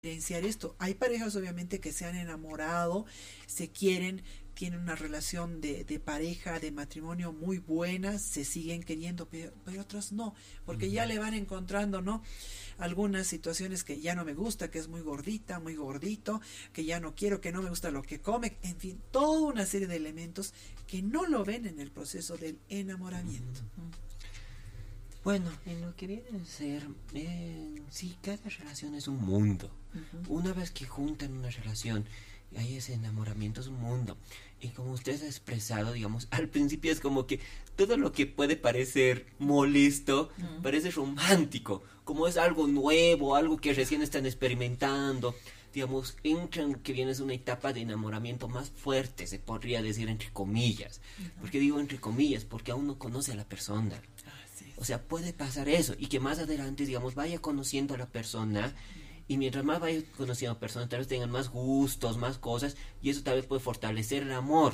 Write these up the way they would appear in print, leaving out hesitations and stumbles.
diferenciar esto. Hay parejas obviamente que se han enamorado, se quieren, tienen una relación de pareja, de matrimonio muy buena, se siguen queriendo, pero otros no, porque ya le van encontrando, ¿no? Algunas situaciones que ya no me gusta, que es muy gordita, muy gordito, que ya no quiero, que no me gusta lo que come, en fin, toda una serie de elementos que no lo ven en el proceso del enamoramiento. Bueno, en lo que viene a ser, sí, cada relación es un mundo. Una vez que juntan una relación, hay ese enamoramiento, es un mundo. Y como usted ha expresado, digamos, al principio es como que todo lo que puede parecer molesto, parece romántico. Como es algo nuevo, algo que recién están experimentando. Digamos, entran que viene es una etapa de enamoramiento más fuerte, se podría decir entre comillas. ¿Por qué digo entre comillas? Porque aún no conoce a la persona. O sea, puede pasar eso y que más adelante, digamos, vaya conociendo a la persona y mientras más vaya conociendo a la persona, tal vez tengan más gustos, más cosas y eso tal vez puede fortalecer el amor.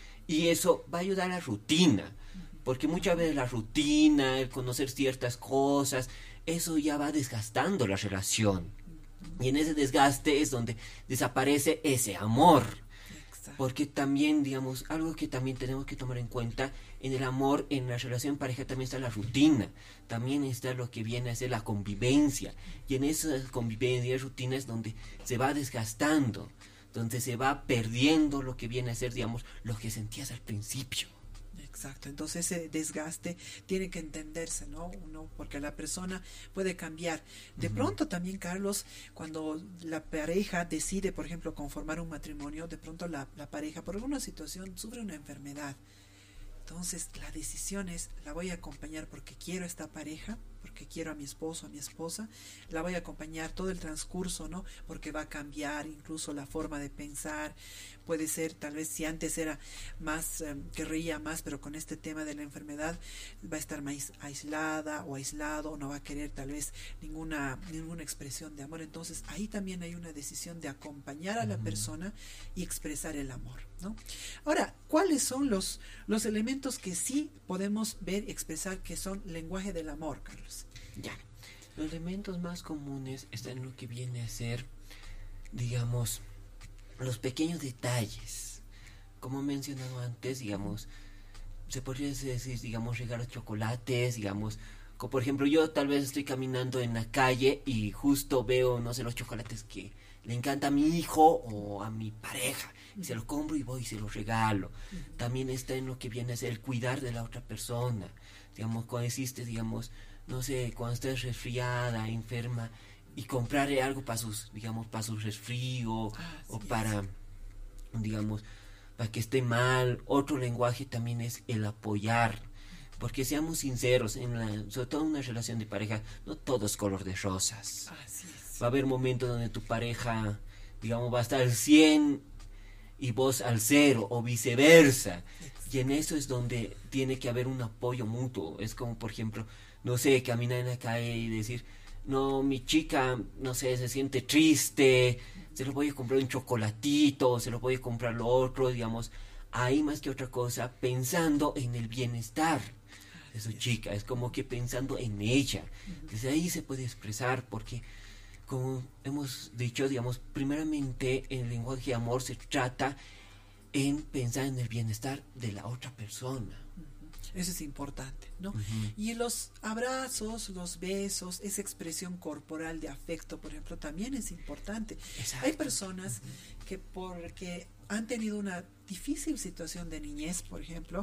Y eso va a ayudar a la rutina, porque muchas veces la rutina, el conocer ciertas cosas, eso ya va desgastando la relación. Y en ese desgaste es donde desaparece ese amor. Porque también, digamos, algo que también tenemos que tomar en cuenta, en el amor, en la relación pareja también está la rutina, también está lo que viene a ser la convivencia, y en esa convivencia y rutina es donde se va desgastando, donde se va perdiendo lo que viene a ser, digamos, lo que sentías al principio. Exacto, entonces ese desgaste tiene que entenderse, ¿no? Uno, porque la persona puede cambiar. De pronto también, Carlos, cuando la pareja decide, por ejemplo, conformar un matrimonio, de pronto la pareja por alguna situación sufre una enfermedad. Entonces la decisión es, la voy a acompañar porque quiero a esta pareja, porque quiero a mi esposo, a mi esposa, la voy a acompañar todo el transcurso, ¿no? Porque va a cambiar incluso la forma de pensar, puede ser tal vez si antes era más, que reía más, pero con este tema de la enfermedad va a estar más aislada o aislado, no va a querer tal vez ninguna expresión de amor. Entonces ahí también hay una decisión de acompañar a la persona y expresar el amor, ¿no? Ahora, ¿cuáles son los elementos que sí podemos ver y expresar que son lenguaje del amor, Carlos? Ya, los elementos más comunes están en lo que viene a ser, digamos, los pequeños detalles. Como he mencionado antes, digamos, se podría decir, digamos, regalos chocolates, digamos, como por ejemplo yo tal vez estoy caminando en la calle y justo veo, no sé, los chocolates que le encanta a mi hijo o a mi pareja, y se los compro y voy y se los regalo. También está en lo que viene a ser el cuidar de la otra persona, digamos, cuando existe, digamos, no sé, cuando estés resfriada, enferma, y comprarle algo para sus, digamos, para su resfrío, o para, digamos, para que esté mal. Otro lenguaje también es el apoyar, porque seamos sinceros, sobre todo en una relación de pareja, no todo es color de rosas. Va a haber momentos donde tu pareja, digamos, va a estar al 100 y vos al 0, o viceversa. Y en eso es donde tiene que haber un apoyo mutuo. Es como, por ejemplo, no sé, caminar en la calle y decir, no, mi chica, no sé, se siente triste, se lo voy a comprar un chocolatito, se lo voy a comprar lo otro, digamos, ahí más que otra cosa, pensando en el bienestar de su chica, es como que pensando en ella. Desde ahí se puede expresar, porque como hemos dicho, digamos, primeramente el lenguaje de amor se trata en pensar en el bienestar de la otra persona. Eso es importante, ¿no? Y los abrazos, los besos, esa expresión corporal de afecto, por ejemplo, también es importante. Exacto. Hay personas que porque han tenido una difícil situación de niñez, por ejemplo,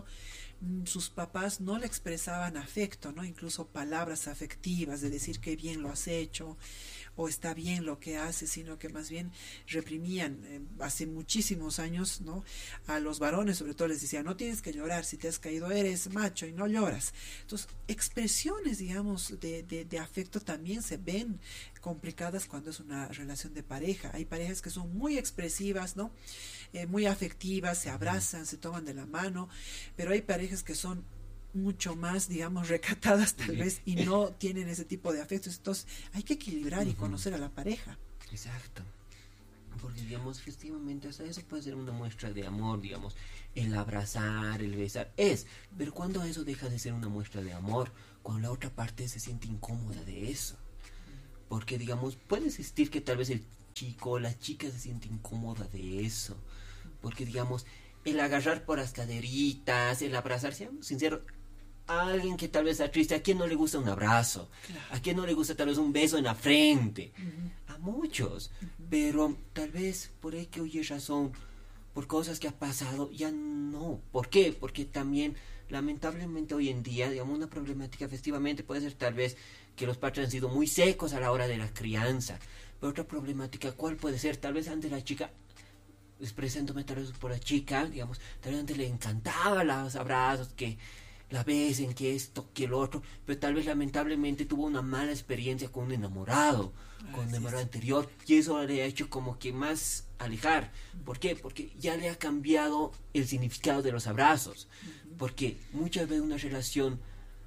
sus papás no le expresaban afecto, ¿no? Incluso palabras afectivas de decir qué bien lo has hecho o está bien lo que hace, sino que más bien reprimían hace muchísimos años, ¿no? A los varones sobre todo les decían, no tienes que llorar, si te has caído eres macho y no lloras. Entonces, expresiones, digamos, de afecto también se ven complicadas cuando es una relación de pareja. Hay parejas que son muy expresivas, ¿no? Muy afectivas, se abrazan, se toman de la mano, pero hay parejas que son mucho más, digamos, recatadas tal vez y no tienen ese tipo de afectos. Entonces hay que equilibrar y conocer a la pareja. Exacto, porque digamos, efectivamente hasta eso puede ser una muestra de amor, digamos, el abrazar, el besar, pero cuando eso deja de ser una muestra de amor, cuando la otra parte se siente incómoda de eso, porque digamos, puede existir que tal vez el chico, la chica se siente incómoda de eso. Porque, digamos, el agarrar por las caderitas, el abrazar, seamos sinceros, a alguien que tal vez está triste, ¿a quién no le gusta un abrazo? Claro. ¿A quién no le gusta tal vez un beso en la frente? A muchos. Pero tal vez por X o Y razón, por cosas que ha pasado, ya no. ¿Por qué? Porque también, lamentablemente hoy en día, digamos, una problemática efectivamente puede ser tal vez que los padres han sido muy secos a la hora de la crianza. Pero otra problemática, ¿cuál puede ser? Tal vez antes la chica, expresándome tal vez por la chica, digamos, tal vez antes le encantaba los abrazos, que la besen, que esto, que lo otro, pero tal vez lamentablemente tuvo una mala experiencia con un enamorado, con un enamorado anterior, y eso le ha hecho como que más alejar. ¿Por qué? Porque ya le ha cambiado el significado de los abrazos, porque muchas veces una relación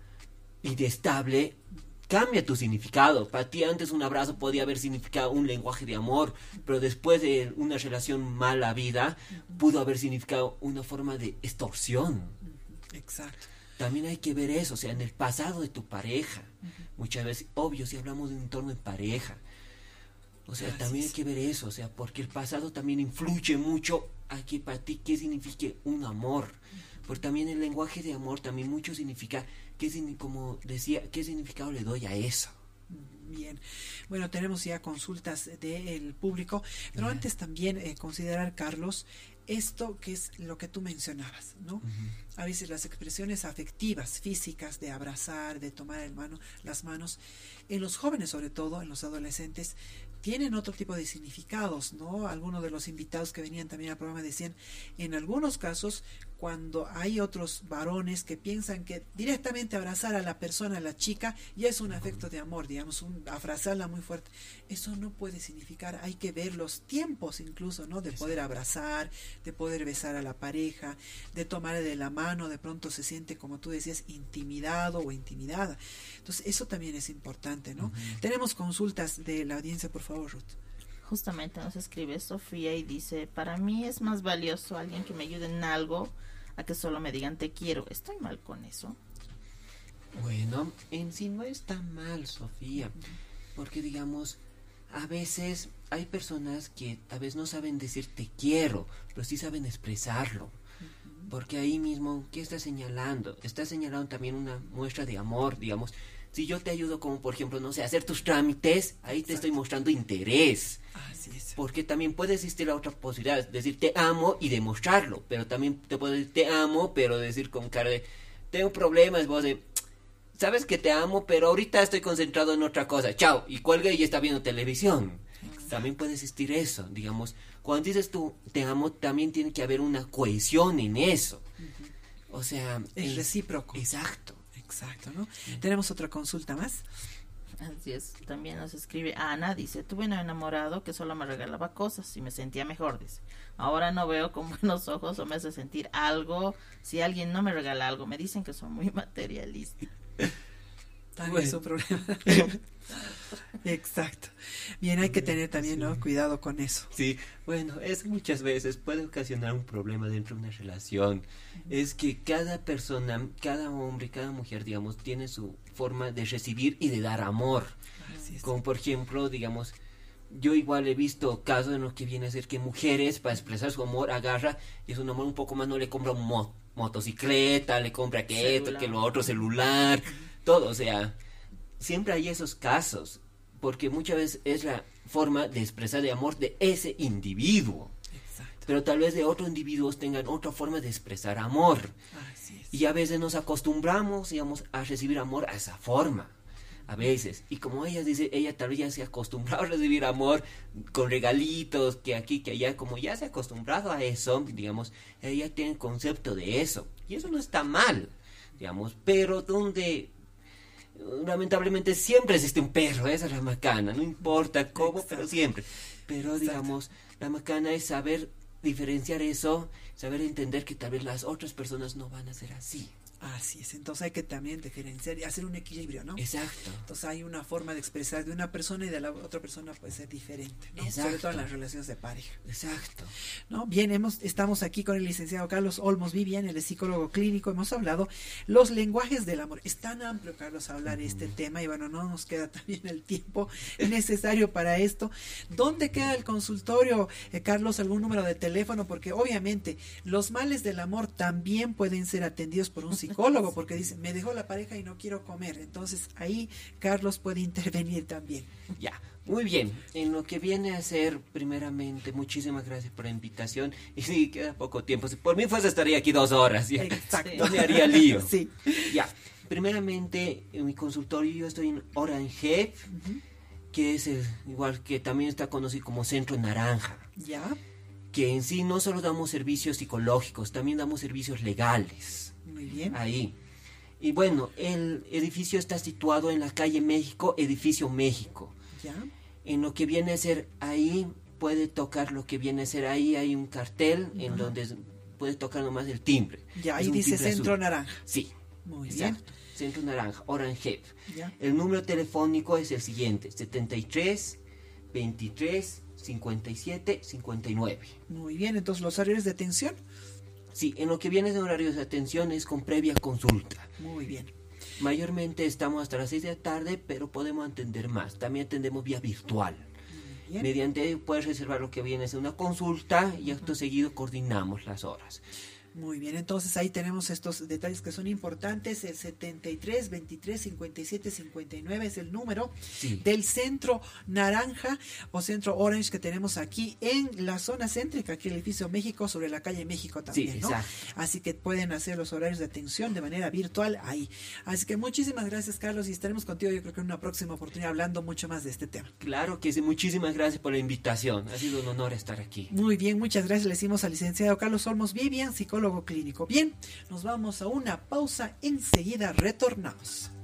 inestable cambia tu significado. Para ti antes un abrazo podía haber significado un lenguaje de amor, pero después de una relación mala vida, pudo haber significado una forma de extorsión. Exacto. También hay que ver eso, o sea, en el pasado de tu pareja. Muchas veces, obvio, si hablamos de un entorno en pareja, o sea, también hay que ver eso, o sea, porque el pasado también influye mucho a que para ti qué signifique un amor. Porque también el lenguaje de amor también mucho significa, como decía, qué significado le doy a eso. Bien, bueno, tenemos ya consultas del público, pero antes también considerar, Carlos, esto que es lo que tú mencionabas, ¿no? A veces las expresiones afectivas, físicas, de abrazar, de tomar las manos, en los jóvenes sobre todo, en los adolescentes, tienen otro tipo de significados, ¿no? Algunos de los invitados que venían también al programa decían, en algunos casos, cuando hay otros varones que piensan que directamente abrazar a la persona, a la chica, ya es un afecto de amor, digamos, abrazarla muy fuerte. Eso no puede significar, hay que ver los tiempos incluso, ¿no? De poder abrazar, de poder besar a la pareja, de tomar de la mano, de pronto se siente, como tú decías, intimidado o intimidada. Entonces, eso también es importante, ¿no? Tenemos consultas de la audiencia, por favor, Ruth. Justamente nos escribe Sofía y dice, para mí es más valioso alguien que me ayude en algo a que solo me digan te quiero. ¿Estoy mal con eso? Bueno, en sí no está mal, Sofía, porque digamos, a veces hay personas que a veces no saben decir te quiero, pero sí saben expresarlo. Porque ahí mismo, ¿qué está señalando? Está señalando también una muestra de amor, digamos. Si yo te ayudo como, por ejemplo, no sé, hacer tus trámites, ahí te estoy mostrando interés. Así es. Porque también puede existir la otra posibilidad, decir te amo y demostrarlo. Pero también te puedo decir te amo, pero decir con cara de tengo problemas, vos de sabes que te amo, pero ahorita estoy concentrado en otra cosa. Chao. Y cuelga y está viendo televisión. También puede existir eso, digamos. Cuando dices tú te amo, también tiene que haber una cohesión en eso. O sea, es recíproco. Exacto. Exacto, ¿no? Tenemos otra consulta más. Así es, también nos escribe Ana, dice, tuve un enamorado que solo me regalaba cosas y me sentía mejor, dice. Ahora no veo con buenos ojos o me hace sentir algo si alguien no me regala algo. Me dicen que soy muy materialista. Tal vez su problema. Exacto. Bien, hay que tener también, ¿no? Cuidado con eso. Sí, bueno, eso muchas veces puede ocasionar un problema dentro de una relación. Es que cada persona, cada hombre, cada mujer, digamos, tiene su forma de recibir y de dar amor. Así es. Como por ejemplo, digamos, yo igual he visto casos en los que viene a ser que mujeres, para expresar su amor, agarra y es un amor un poco más, no le compra un motocicleta, le compra que esto, que lo otro, celular, todo, o sea, siempre hay esos casos, porque muchas veces es la forma de expresar de amor de ese individuo. Exacto. Pero tal vez de otros individuos tengan otra forma de expresar amor. Así es. Y a veces nos acostumbramos, digamos, a recibir amor a esa forma. A veces. Y como ella dice, ella tal vez ya se ha acostumbrado a recibir amor con regalitos, que aquí, que allá, como ya se ha acostumbrado a eso, digamos, ella tiene el concepto de eso. Y eso no está mal, digamos, pero donde lamentablemente siempre existe un perro, esa es la macana, no importa cómo, exacto, pero siempre. Pero digamos, la macana es saber diferenciar eso, saber entender que tal vez las otras personas no van a ser así. Así es, entonces hay que también diferenciar y hacer un equilibrio, ¿no? Exacto. Entonces hay una forma de expresar de una persona y de la otra persona puede ser diferente, ¿no? Exacto. Sobre todo en las relaciones de pareja. Exacto. ¿No? Bien, estamos aquí con el licenciado Carlos Olmos Vivian, él es psicólogo clínico, hemos hablado los lenguajes del amor. Es tan amplio, Carlos, hablar este tema y bueno, no nos queda también el tiempo necesario para esto. ¿Dónde queda el consultorio, Carlos? ¿Algún número de teléfono? Porque obviamente los males del amor también pueden ser atendidos por un psicólogo, porque dice, me dejó la pareja y no quiero comer. Entonces ahí Carlos puede intervenir también. Ya, muy bien. En lo que viene a ser, primeramente, muchísimas gracias por la invitación. Y sí, queda poco tiempo. Si por mí fuese, estaría aquí 2 horas. ¿Ya? Exacto. No me haría lío. Sí. Ya, primeramente, en mi consultorio yo estoy en Orange, que es igual que también está conocido como Centro Naranja. Ya. Que en sí no solo damos servicios psicológicos, también damos servicios legales. Muy bien. Ahí. Y bueno, el edificio está situado en la calle México, edificio México. Ya. En lo que viene a ser ahí, puede tocar lo que viene a ser ahí, hay un cartel en donde puede tocar nomás el timbre. Ya, ahí Es un dice timbre Centro azul. Naranja. Sí. Muy Exacto. bien. Centro Naranja, Orange. Ya. El número telefónico es el siguiente, 73 23 57 59. Muy bien, entonces los horarios de atención. Sí, en lo que viene de horarios de atención es con previa consulta. Muy bien. Mayormente estamos hasta las 6 de la tarde, pero podemos atender más. También atendemos vía virtual. Muy bien. Mediante puedes reservar lo que viene a ser una consulta y acto seguido coordinamos las horas. Muy bien, entonces ahí tenemos estos detalles que son importantes. El 73 23 57 59 es el número Sí. del Centro Naranja o Centro Orange que tenemos aquí en la zona céntrica, aquí en el edificio México, sobre la calle México también, Sí, ¿no? exacto. Así que pueden hacer los horarios de atención de manera virtual ahí. Así que muchísimas gracias, Carlos, y estaremos contigo yo creo que en una próxima oportunidad hablando mucho más de este tema. Claro que sí, muchísimas gracias por la invitación. Ha sido un honor estar aquí. Muy bien, muchas gracias. Le decimos al licenciado Carlos Olmos Vivian, psicólogo clínico. Bien, nos vamos a una pausa, enseguida retornamos.